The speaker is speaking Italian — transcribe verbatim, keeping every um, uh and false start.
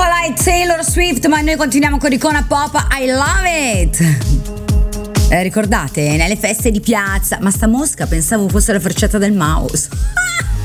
Spotlight, Taylor Swift, ma noi continuiamo con Icona Pop, I love it! Eh, ricordate, nelle feste di piazza, ma sta mosca pensavo fosse la freccetta del mouse.